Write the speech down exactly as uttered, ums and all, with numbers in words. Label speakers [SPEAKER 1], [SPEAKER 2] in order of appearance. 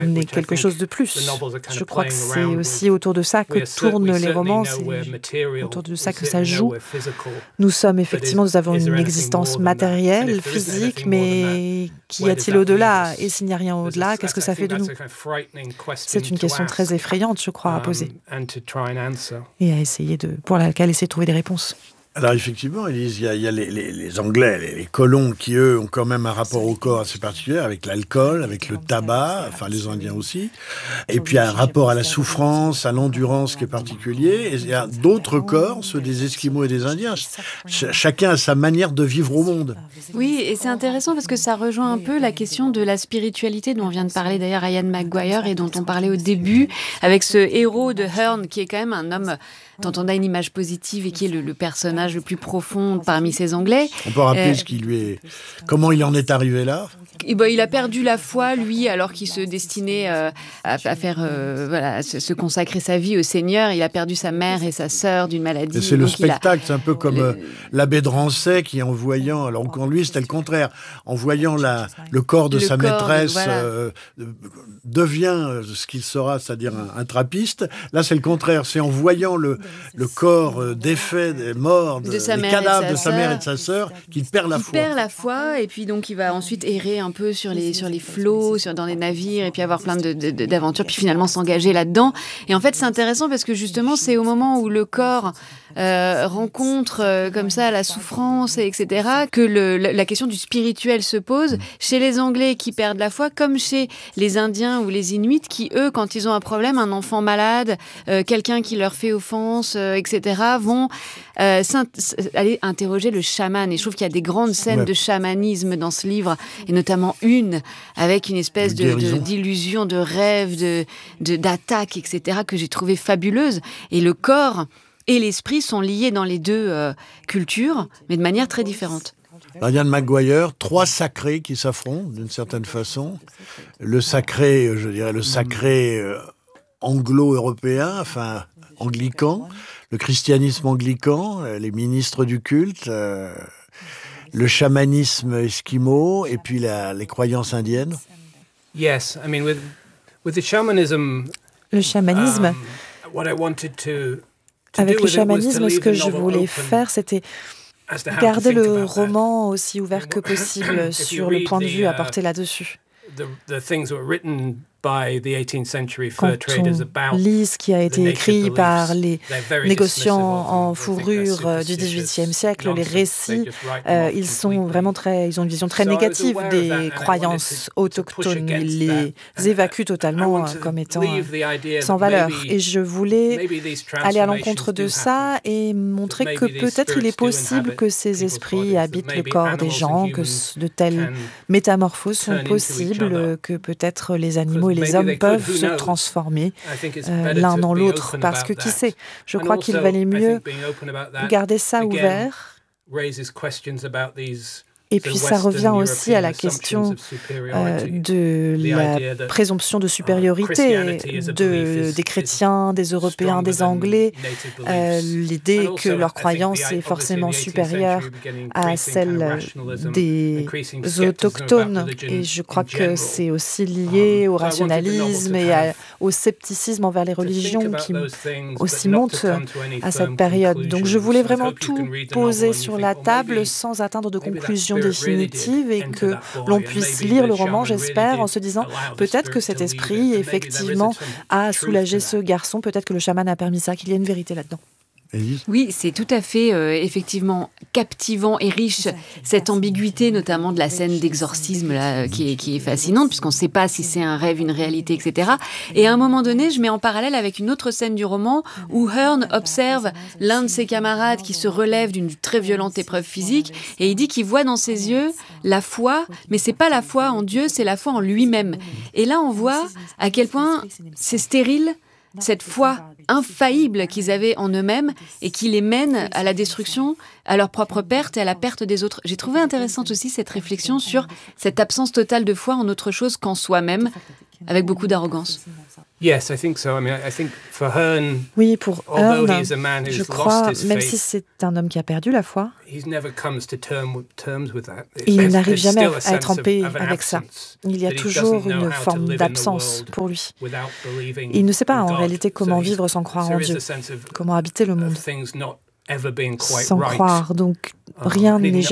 [SPEAKER 1] n'est quelque chose de plus. Je crois que c'est aussi autour de ça que tournent les romans, c'est autour de ça que ça joue. Nous sommes effectivement, nous avons une existence matérielle, physique, mais qu'y a-t-il au-delà? Et s'il n'y a rien au-delà, qu'est-ce que ça fait de nous? C'est une question très effrayante, je crois, à poser et à essayer de, pour laquelle essayer de trouver des réponses.
[SPEAKER 2] Alors effectivement, Élise, il y a, il y a les, les, les Anglais, les, les colons qui, eux, ont quand même un rapport au corps assez particulier, avec l'alcool, avec le tabac, enfin les Indiens aussi. Et puis un rapport à la souffrance, à l'endurance qui est particulier. Et il y a d'autres corps, ceux des Esquimaux et des Indiens. Ch- chacun a sa manière de vivre au monde.
[SPEAKER 3] Oui, et c'est intéressant parce que ça rejoint un peu la question de la spiritualité dont on vient de parler d'ailleurs à Ian McGuire et dont on parlait au début, avec ce héros de Hearn qui est quand même un homme dont on a une image positive et qui est le, le personnage le plus profond parmi ces Anglais.
[SPEAKER 2] On peut rappeler
[SPEAKER 3] euh,
[SPEAKER 2] ce qui lui est... Comment il en est arrivé là ?
[SPEAKER 3] Et ben, il a perdu la foi, lui, alors qu'il se destinait euh, à, à faire, euh, voilà, à se, se consacrer sa vie au Seigneur. Il a perdu sa mère et sa sœur d'une maladie.
[SPEAKER 2] Et c'est le spectacle,
[SPEAKER 3] a...
[SPEAKER 2] c'est un peu comme le... euh, l'abbé de Rancé qui, en voyant, alors qu'en lui c'était le contraire, en voyant la, le corps de
[SPEAKER 3] le
[SPEAKER 2] sa
[SPEAKER 3] corps,
[SPEAKER 2] maîtresse
[SPEAKER 3] voilà.
[SPEAKER 2] euh, devient ce qu'il sera, c'est-à-dire un, un trappiste. Là, c'est le contraire, c'est en voyant le, le corps euh, défait, des morts, de,
[SPEAKER 3] de sa
[SPEAKER 2] les
[SPEAKER 3] mère
[SPEAKER 2] cadavres
[SPEAKER 3] de
[SPEAKER 2] de sa mère et de sa sœur qu'il perd la
[SPEAKER 3] il
[SPEAKER 2] foi.
[SPEAKER 3] perd la foi, et puis donc il va ensuite errer un peu sur les, sur les flots, sur, dans les navires, et puis avoir plein de, de, de, d'aventures, puis finalement s'engager là-dedans. Et en fait, c'est intéressant parce que justement, c'est au moment où le corps euh, rencontre euh, comme ça la souffrance, et etc., que le, la, la question du spirituel se pose chez les Anglais qui perdent la foi, comme chez les Indiens ou les Inuits qui, eux, quand ils ont un problème, un enfant malade, euh, quelqu'un qui leur fait offense, euh, et cetera, vont euh, aller interroger le chaman. Et je trouve qu'il y a des grandes scènes ouais. de chamanisme dans ce livre, et notamment une avec une espèce de, de, d'illusion, de rêve, de, de, d'attaque, et cetera, que j'ai trouvé fabuleuse. Et le corps et l'esprit sont liés dans les deux euh, cultures, mais de manière très différente.
[SPEAKER 2] Ian McGuire, trois sacrés qui s'affrontent d'une certaine façon. Le sacré, je dirais le sacré euh, anglo-européen, enfin anglican, le christianisme anglican, euh, les ministres du culte, euh, le chamanisme esquimau et puis la, les croyances indiennes.
[SPEAKER 4] Yes, I mean with with the shamanism.
[SPEAKER 1] Le chamanisme.
[SPEAKER 4] Um, what I wanted to, to
[SPEAKER 1] Avec
[SPEAKER 4] do
[SPEAKER 1] le
[SPEAKER 4] with it was to
[SPEAKER 1] chamanisme, ce
[SPEAKER 4] leave
[SPEAKER 1] que
[SPEAKER 4] the
[SPEAKER 1] je
[SPEAKER 4] novel
[SPEAKER 1] voulais
[SPEAKER 4] open
[SPEAKER 1] faire, c'était
[SPEAKER 4] as to how to
[SPEAKER 1] garder
[SPEAKER 4] think
[SPEAKER 1] le
[SPEAKER 4] about that.
[SPEAKER 1] roman aussi ouvert que possible
[SPEAKER 4] If
[SPEAKER 1] sur
[SPEAKER 4] you
[SPEAKER 1] le
[SPEAKER 4] read
[SPEAKER 1] point de
[SPEAKER 4] the,
[SPEAKER 1] vue à
[SPEAKER 4] uh,
[SPEAKER 1] porter là-dessus.
[SPEAKER 4] The, the things that were written by the eighteenth century fur
[SPEAKER 1] Quand
[SPEAKER 4] traders
[SPEAKER 1] on
[SPEAKER 4] about
[SPEAKER 1] lit ce qui a été écrit par les négociants en
[SPEAKER 4] dismissive of them. They think
[SPEAKER 1] fourrure
[SPEAKER 4] they're
[SPEAKER 1] du dix-huitième siècle, les
[SPEAKER 4] nonsense.
[SPEAKER 1] récits,
[SPEAKER 4] They just write them
[SPEAKER 1] euh,
[SPEAKER 4] off
[SPEAKER 1] ils sont
[SPEAKER 4] completely.
[SPEAKER 1] vraiment très, ils ont une vision très
[SPEAKER 4] So I was
[SPEAKER 1] négative
[SPEAKER 4] aware of that, and
[SPEAKER 1] des
[SPEAKER 4] I
[SPEAKER 1] croyances
[SPEAKER 4] wanted to- to push
[SPEAKER 1] autochtones.
[SPEAKER 4] against
[SPEAKER 1] Ils les
[SPEAKER 4] that. And
[SPEAKER 1] évacuent
[SPEAKER 4] I
[SPEAKER 1] totalement
[SPEAKER 4] want
[SPEAKER 1] euh,
[SPEAKER 4] to
[SPEAKER 1] comme étant
[SPEAKER 4] leave
[SPEAKER 1] euh,
[SPEAKER 4] the idea
[SPEAKER 1] sans
[SPEAKER 4] that
[SPEAKER 1] valeur.
[SPEAKER 4] maybe-
[SPEAKER 1] Et je voulais
[SPEAKER 4] maybe these
[SPEAKER 1] aller à
[SPEAKER 4] transformations
[SPEAKER 1] l'encontre de
[SPEAKER 4] do
[SPEAKER 1] ça
[SPEAKER 4] happen.
[SPEAKER 1] et montrer
[SPEAKER 4] Maybe
[SPEAKER 1] que
[SPEAKER 4] these
[SPEAKER 1] peut-être il est
[SPEAKER 4] spirits do
[SPEAKER 1] possible
[SPEAKER 4] inhabit
[SPEAKER 1] que ces
[SPEAKER 4] people's
[SPEAKER 1] esprits
[SPEAKER 4] bodies, that
[SPEAKER 1] habitent le
[SPEAKER 4] maybe
[SPEAKER 1] corps des
[SPEAKER 4] animals
[SPEAKER 1] gens,
[SPEAKER 4] and
[SPEAKER 1] que
[SPEAKER 4] humans
[SPEAKER 1] de telles
[SPEAKER 4] can
[SPEAKER 1] métamorphoses sont
[SPEAKER 4] turn into each
[SPEAKER 1] possibles,
[SPEAKER 4] other.
[SPEAKER 1] que peut-être les animaux et les
[SPEAKER 4] Because
[SPEAKER 1] hommes
[SPEAKER 4] maybe they could,
[SPEAKER 1] peuvent
[SPEAKER 4] who
[SPEAKER 1] se
[SPEAKER 4] knows?
[SPEAKER 1] transformer
[SPEAKER 4] I think it's
[SPEAKER 1] euh,
[SPEAKER 4] better
[SPEAKER 1] l'un
[SPEAKER 4] to
[SPEAKER 1] dans
[SPEAKER 4] be
[SPEAKER 1] l'autre,
[SPEAKER 4] open
[SPEAKER 1] parce
[SPEAKER 4] about
[SPEAKER 1] que qui
[SPEAKER 4] that.
[SPEAKER 1] sait, je
[SPEAKER 4] And
[SPEAKER 1] crois qu'il
[SPEAKER 4] also,
[SPEAKER 1] valait
[SPEAKER 4] I
[SPEAKER 1] mieux
[SPEAKER 4] think being open about that,
[SPEAKER 1] garder ça
[SPEAKER 4] again,
[SPEAKER 1] ouvert.
[SPEAKER 4] raises questions about these
[SPEAKER 1] Et puis ça revient aussi à la question euh, de la présomption de supériorité de, des chrétiens, des Européens, des Anglais, euh, l'idée que leur croyance est forcément supérieure à celle des autochtones. Et je crois que c'est aussi lié au rationalisme et à, au scepticisme envers les religions qui aussi monte à cette période. Donc je voulais vraiment tout poser sur la table sans atteindre de conclusion définitive et que l'on puisse lire le roman, j'espère, en se disant peut-être que cet esprit, effectivement, a soulagé ce garçon, peut-être que le chaman a permis ça, qu'il y a une vérité là-dedans.
[SPEAKER 3] Oui, c'est tout à fait, euh, effectivement, captivant et riche, cette ambiguïté, notamment de la scène d'exorcisme, là, qui est, qui est fascinante, puisqu'on ne sait pas si c'est un rêve, une réalité, et cetera. Et à un moment donné, je mets en parallèle avec une autre scène du roman, où Hearn observe l'un de ses camarades qui se relève d'une très violente épreuve physique, et il dit qu'il voit dans ses yeux la foi, mais c'est pas la foi en Dieu, c'est la foi en lui-même. Et là, on voit à quel point c'est stérile, cette foi infaillible qu'ils avaient en eux-mêmes et qui les mène à la destruction, à leur propre perte et à la perte des autres. J'ai trouvé intéressante aussi cette réflexion sur cette absence totale de foi en autre chose qu'en soi-même, avec beaucoup d'arrogance.
[SPEAKER 4] Yes, I think so. I mean, I think for Hearn,
[SPEAKER 1] oui, pour
[SPEAKER 4] although
[SPEAKER 1] Hearn,
[SPEAKER 4] he is a man who's
[SPEAKER 1] je crois,
[SPEAKER 4] lost his
[SPEAKER 1] même
[SPEAKER 4] faith,
[SPEAKER 1] si c'est un homme qui a perdu la foi,
[SPEAKER 4] he never comes to term, terms with that.
[SPEAKER 1] il
[SPEAKER 4] There's-
[SPEAKER 1] n'arrive
[SPEAKER 4] there's
[SPEAKER 1] jamais
[SPEAKER 4] still a
[SPEAKER 1] à être en
[SPEAKER 4] sense of-
[SPEAKER 1] paix
[SPEAKER 4] of an
[SPEAKER 1] avec ça.
[SPEAKER 4] absence,
[SPEAKER 1] Il y a
[SPEAKER 4] that he
[SPEAKER 1] toujours
[SPEAKER 4] doesn't know
[SPEAKER 1] une
[SPEAKER 4] how to
[SPEAKER 1] forme
[SPEAKER 4] live in the
[SPEAKER 1] d'absence
[SPEAKER 4] world
[SPEAKER 1] pour lui.
[SPEAKER 4] without believing
[SPEAKER 1] Il ne sait pas
[SPEAKER 4] in
[SPEAKER 1] en
[SPEAKER 4] God.
[SPEAKER 1] réalité comment
[SPEAKER 4] So he's-
[SPEAKER 1] vivre sans croire en
[SPEAKER 4] there is
[SPEAKER 1] Dieu,
[SPEAKER 4] a sense of-
[SPEAKER 1] comment habiter le monde
[SPEAKER 4] of things not ever being quite
[SPEAKER 1] sans
[SPEAKER 4] right.
[SPEAKER 1] croire. Donc
[SPEAKER 4] Um,
[SPEAKER 1] rien
[SPEAKER 4] and in
[SPEAKER 1] n'est